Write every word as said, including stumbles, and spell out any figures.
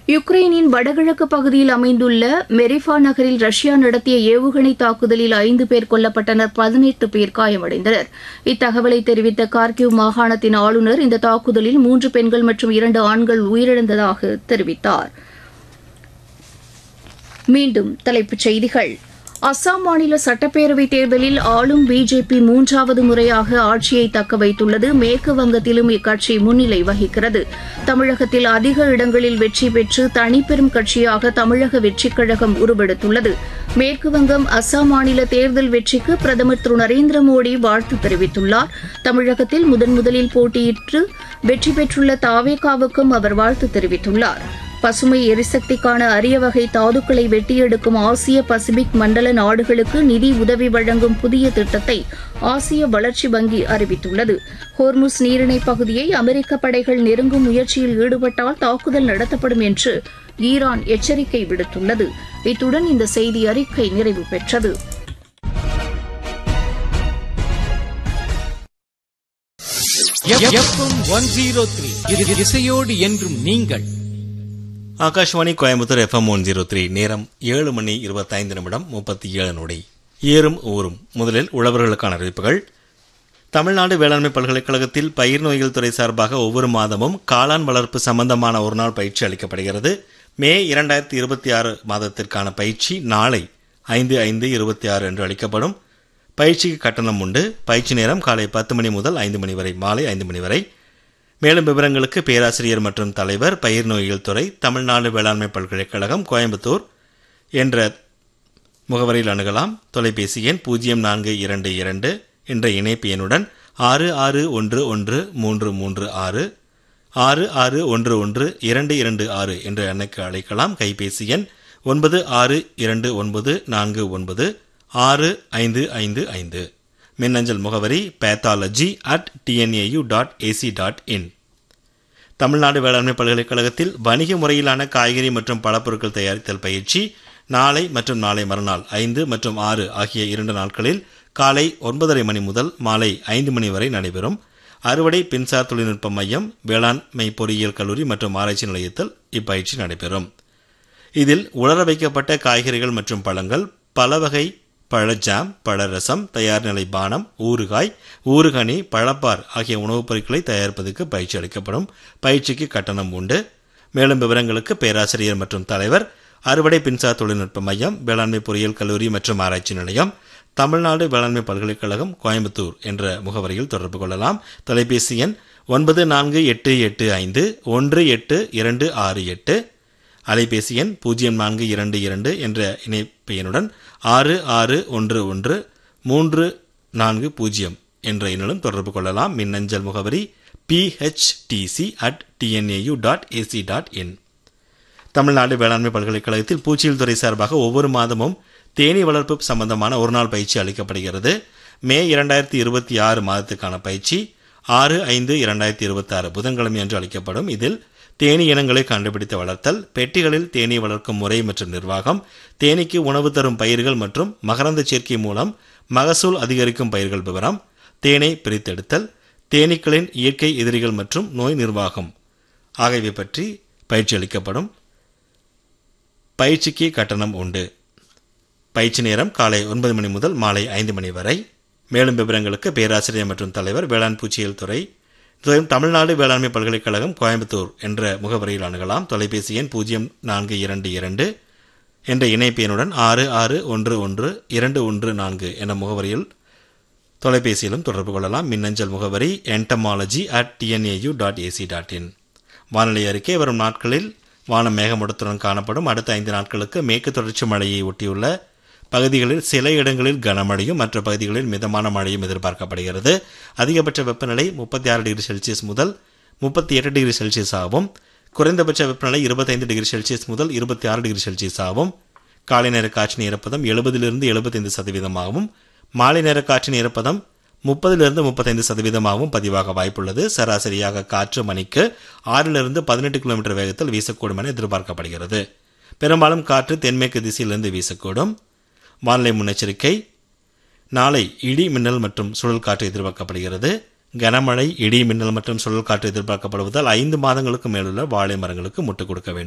யுக்ரைனின் வடகிழக்கு பகுதியில் அமைந்துள்ள மெரிஃபா நகரில் ரஷ்யா நடத்திய ஏவுகணை தாக்குதலில் ஐந்து பேர் கொல்லப்பட்டனர், பதினெட்டு பேர் காயமடைந்தனர். இத்தகவலை தெரிவித்த கார்கிவ் மாகாணத்தின் ஆளுநர் இந்த தாக்குதலில் மூன்று பெண்கள் மற்றும் இரண்டு ஆண்கள் உயிரிழந்ததாக தெரிவித்தார். மீண்டும் தலைப்புச் செய்திகள். அஸ்ஸாம் மாநில சட்டப்பேரவைத் தேர்தலில் ஆளும் பிஜேபி மூன்றாவது முறையாக ஆட்சியை தக்க வைத்துள்ளது. மேற்கு வங்கத்திலும் இக்கட்சி முன்னிலை வகிக்கிறது. தமிழகத்தில் அதிக இடங்களில் வெற்றி பெற்று தனிப்பெரும் கட்சியாக தமிழக வெற்றிக் கழகம் உருவெடுத்துள்ளது. மேற்கு வங்கம், அஸ்ஸாம் மாநில தேர்தல் வெற்றிக்கு பிரதமர் திரு நரேந்திர மோடி வாழ்த்து தெரிவித்துள்ளார். தமிழகத்தில் முதன் முதலில் போட்டியிட்டு வெற்றி பெற்றுள்ள தாவேகாவுக்கும் அவர் வாழ்த்து தெரிவித்துள்ளார். பசுமை எரிசக்திக்கான அரிய வகை தாதுக்களை வெட்டியெடுக்கும் ஆசிய பசிபிக் மண்டல நாடுகளுக்கு நிதி உதவி வழங்கும் புதிய திட்டத்தை ஆசிய வளர்ச்சி வங்கி அறிவித்துள்ளது. ஹோர்முஸ் நீரிணை பகுதியை அமெரிக்க படைகள் நெருங்கும் முயற்சியில் ஈடுபட்டால் தாக்குதல் நடத்தப்படும் என்று ஈரான் எச்சரிக்கை விடுத்துள்ளது. இத்துடன் இந்த செய்தி அறிக்கை நிறைவு பெற்றது. இசையோடு என்றும் நீங்கள். Akashvani Coimbatore FM one zero three. நேரம் ஏழு மணி இருபத்தைந்து நிமிடம் முப்பத்தி ஏழு நொடி. ஏறும் ஊரும். முதலில் உழவர்களுக்கான அறிவிப்புகள். தமிழ்நாடு வேளாண்மை பல்கலைக்கழகத்தில் பயிர் நோய்கள் துறை சார்பாக ஒவ்வொரு மாதமும் காளான் வளர்ப்பு சம்பந்தமான ஒருநாள் பயிற்சி அளிக்கப்படுகிறது. மே இரண்டாயிரத்தி இருபத்தி ஆறு மாதத்திற்கான பயிற்சி நாளை ஐந்து ஐந்து இருபத்தி ஆறு என்று அளிக்கப்படும். பயிற்சிக்கு கட்டணம் உண்டு. பயிற்சி நேரம் காலை பத்து மணி முதல் ஐந்து மணி வரை, மாலை ஐந்து மணி வரை. மேலும் விவரங்களுக்கு பேராசிரியர் மற்றும் தலைவர், பயிர் நோயியல் துறை, தமிழ்நாடு வேளாண்மை பல்கலைக்கழகம், கோயம்புத்தூர் என்ற முகவரியில் அணுகலாம். தொலைபேசி எண் பூஜ்ஜியம் நான்கு இரண்டு இரண்டு என்ற இணைப்பு எண்ணுடன் ஆறு ஆறு ஒன்று ஒன்று மூன்று மூன்று ஆறு ஆறு ஆறு ஒன்று ஒன்று இரண்டு இரண்டு ஆறு என்ற எண்ணுக்கு அழைக்கலாம். கைபேசி எண் ஒன்பது ஆறு இரண்டு ஒன்பது நான்கு ஒன்பது ஆறு ஐந்து ஐந்து ஐந்து. மின்னஞ்சல் முகவரி pathology at TNAU dot AC dot in. Tamil Nadu வேளாண்மை பல்கலைக்கழகத்தில் வணிக முறையிலான காய்கறி மற்றும் பழப்பொருட்கள் தயாரித்தல் பயிற்சி நாளை மற்றும் நாளை மறுநாள் ஐந்து மற்றும் ஆறு ஆகிய இரண்டு நாட்களில் காலை ஒன்பதரை மணி முதல் மாலை ஐந்து மணி வரை நடைபெறும். அறுவடை பின்சார் தொழில்நுட்ப மையம், வேளாண்மை பொறியியல் கல்லூரி மற்றும் ஆராய்ச்சி நிலையத்தில் இப்பயிற்சி நடைபெறும். இதில் உலர வைக்கப்பட்ட காய்கறிகள் மற்றும் பழங்கள், பல வகை பழஜாம், பழரசம், தயார் நிலை பானம், ஊறுகாய், ஊறுகனி, பழப்பார் ஆகிய உணவுப் பொருட்களை தயாரிப்பதற்கு பயிற்சி அளிக்கப்படும். பயிற்சிக்கு கட்டணம் உண்டு. மேலும் விவரங்களுக்கு பேராசிரியர் மற்றும் தலைவர், அறுவடை பின்சார் தொழில்நுட்ப மையம், வேளாண்மை பொறியியல் கல்லூரி மற்றும் ஆராய்ச்சி நிலையம், தமிழ்நாடு வேளாண்மை பல்கலைக்கழகம், கோயம்புத்தூர் என்ற முகவரியில் தொடர்பு கொள்ளலாம். தொலைபேசி எண் ஒன்பது நான்கு எட்டு எட்டு ஐந்து ஒன்று எட்டு இரண்டு ஆறு எட்டு. அலைபேசி எண் பூஜ்ஜியம் நான்கு இரண்டு இரண்டு என்ற இணைப்பு எண்ணுடன் ஆறு ஆறு ஒன்று ஒன்று மூன்று நான்கு பூஜ்ஜியம் என்ற எண்ணிலும் தொடர்பு கொள்ளலாம். மின்னஞ்சல் முகவரி PHDC at TNAU dot AC dot in. Tamil Nadu வேளாண்மை பல்கலைக்கழகத்தில் பூச்சியல் துறை சார்பாக ஒவ்வொரு மாதமும் தேனீ வளர்ப்பு சம்பந்தமான ஒருநாள் பயிற்சி அளிக்கப்படுகிறது. மே இரண்டாயிரத்தி இருபத்தி ஆறு மாதத்துக்கான பயிற்சி ஆறு ஐந்து இரண்டாயிரத்தி இருபத்தி ஆறு புதன்கிழமை என்று அளிக்கப்படும். இதில் தேனீ இனங்களை கண்டுபிடித்து வளர்த்தல், பெட்டிகளில் தேனீ வளர்க்கும் முறை மற்றும் நிர்வாகம், தேனீக்கு உணவு தரும் பயிர்கள் மற்றும் மகரந்த சேர்க்கை மூலம் மகசூல் அதிகரிக்கும் பயிர்கள் விவரம், தேனை பிரித்தெடுத்தல், தேனீக்களின் இயற்கை எதிரிகள் மற்றும் நோய் நிர்வாகம் ஆகியவை பற்றி பயிற்சி அளிக்கப்படும். பயிற்சிக்கு கட்டணம் உண்டு. பயிற்சி நேரம் காலை ஒன்பது மணி முதல் மாலை ஐந்து மணி வரை. மேலும் விவரங்களுக்கு பேராசிரியர் மற்றும் தலைவர், வேளாண் பூச்சியியல் துறை, தமிழ்நாடு வேளாண்மை பல்கலைக்கழகம், கோயம்புத்தூர் என்ற முகவரியில் அணுகலாம். தொலைபேசி எண் பூஜ்ஜியம் நான்கு இரண்டு இரண்டு என்ற இணைப்பு எண்ணுடன் ஆறு ஆறு ஒன்று ஒன்று இரண்டு ஒன்று நான்கு என்ற முகவரியில் தொலைபேசியிலும் தொடர்பு கொள்ளலாம். மின்னஞ்சல் முகவரி entomology at TNAU dot AC dot in. வானிலை அறிக்கை. வரும் நாட்களில் வானம் மேகமூட்டத்துடன் காணப்படும். அடுத்த ஐந்து நாட்களுக்கு மேற்கு தொடர்ச்சி மழையை ஒட்டியுள்ள பகுதிகளில் சில இடங்களில் கனமழையும் மற்ற பகுதிகளில் மிதமான மழையும் எதிர்பார்க்கப்படுகிறது. அதிகபட்ச வெப்பநிலை முப்பத்தி ஆறு டிகிரி செல்சியஸ் முதல் முப்பத்தி எட்டு டிகிரி செல்சியஸ் ஆகும். குறைந்தபட்ச வெப்பநிலை இருபத்தைந்து டிகிரி செல்சியஸ் முதல் இருபத்தி ஆறு டிகிரி செல்சியஸ் ஆகும். காலை நேர காற்றின் ஈரப்பதம் எழுபதிலிருந்து எழுபத்தைந்து சதவீதமாகவும், மாலை நேர காற்றின் ஈரப்பதம் முப்பதிலிருந்து முப்பத்தைந்து சதவீதமாகவும் பதிவாக வாய்ப்புள்ளது. சராசரியாக காற்று மணிக்கு ஆறிலிருந்து பதினெட்டு கிலோமீட்டர் வேகத்தில் வீசக்கூடும் என எதிர்பார்க்கப்படுகிறது. பெரும்பாலும் காற்று தென்மேற்கு திசையிலிருந்து வீசக்கூடும். வானிலை முன்னெச்சரிக்கை. நாளை இடி மின்னல் மற்றும் சுழல் காற்று எதிர்பார்க்கப்படுகிறது. கனமழை, இடி மின்னல் மற்றும் சுழல் காற்று எதிர்பார்க்கப்படுவதால் ஐந்து மாதங்களுக்கு மேலுள்ள வாழை மரங்களுக்கு முட்டுக் கொடுக்க வேண்டும்.